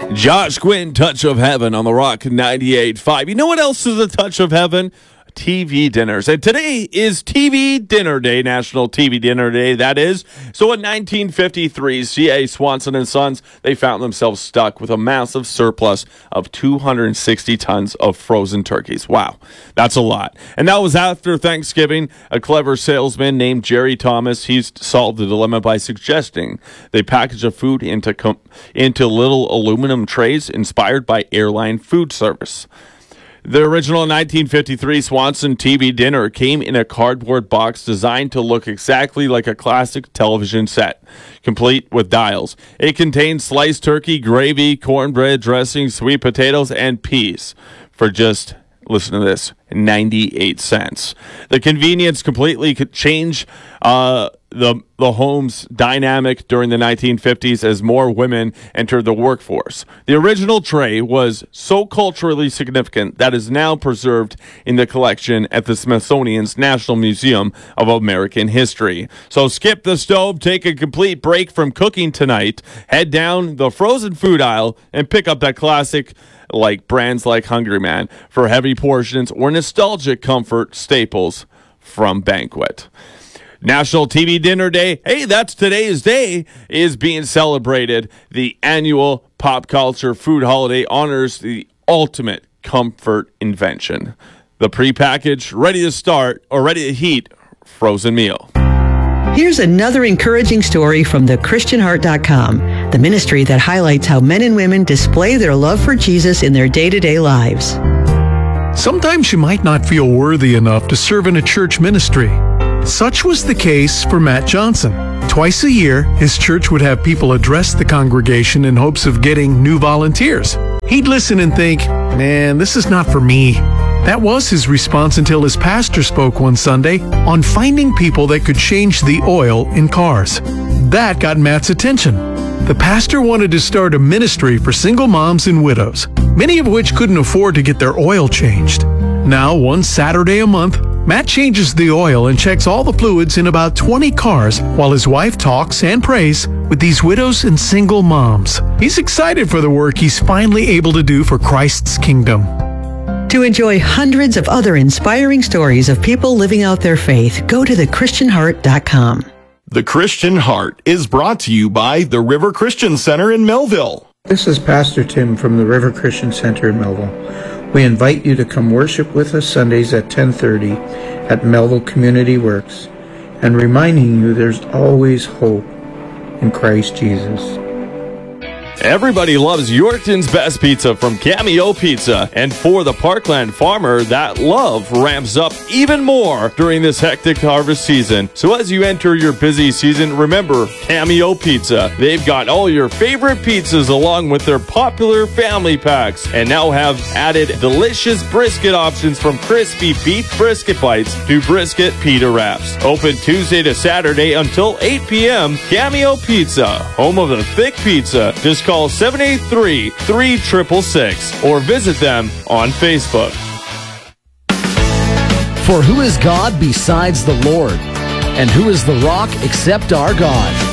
Josh Quinn, Touch of Heaven on the Rock 98.5. You know what else is a touch of heaven? TV dinners. And today is TV Dinner Day, National TV Dinner Day, that is. So in 1953, C.A. Swanson and Sons, they found themselves stuck with a massive surplus of 260 tons of frozen turkeys. Wow, that's a lot. And that was after Thanksgiving. A clever salesman named Jerry Thomas, he's solved the dilemma by suggesting they package the food into little aluminum trays inspired by airline food service. The original 1953 Swanson TV dinner came in a cardboard box designed to look exactly like a classic television set, complete with dials. It contained sliced turkey, gravy, cornbread, dressing, sweet potatoes, and peas for just, listen to this, 98 cents. The convenience completely could change the home's dynamic during the 1950s as more women entered the workforce. The original tray was so culturally significant that is now preserved in the collection at the Smithsonian's National Museum of American History. So skip the stove, take a complete break from cooking tonight, head down the frozen food aisle, and pick up that classic like brands like Hungry Man for heavy portions or nostalgic comfort staples from Banquet. National TV Dinner Day, hey, that's today's day, is being celebrated. The annual pop culture food holiday honors the ultimate comfort invention. The prepackaged, ready to start or ready to heat frozen meal. Here's another encouraging story from thechristianheart.com, the ministry that highlights how men and women display their love for Jesus in their day-to-day lives. Sometimes you might not feel worthy enough to serve in a church ministry. Such was the case for Matt Johnson. Twice a year, his church would have people address the congregation in hopes of getting new volunteers. He'd listen and think, man, this is not for me. That was his response until his pastor spoke one Sunday on finding people that could change the oil in cars. That got Matt's attention. The pastor wanted to start a ministry for single moms and widows, many of which couldn't afford to get their oil changed. Now, one Saturday a month, Matt changes the oil and checks all the fluids in about 20 cars while his wife talks and prays with these widows and single moms. He's excited for the work he's finally able to do for Christ's kingdom. To enjoy hundreds of other inspiring stories of people living out their faith, go to thechristianheart.com. The Christian Heart is brought to you by the River Christian Center in Melville. This is Pastor Tim from the River Christian Center in Melville. We invite you to come worship with us Sundays at 10:30 at Melville Community Works, and reminding you there's always hope in Christ Jesus. Everybody loves Yorkton's Best Pizza from Cameo Pizza. And for the Parkland farmer, that love ramps up even more during this hectic harvest season. So as you enter your busy season, remember Cameo Pizza. They've got all your favorite pizzas along with their popular family packs, and now have added delicious brisket options from crispy beef brisket bites to brisket pita wraps. Open Tuesday to Saturday until 8 p.m. Cameo Pizza, home of the thick pizza. Just call 783-3666 or visit them on Facebook. For who is God besides the Lord? And who is the rock except our God?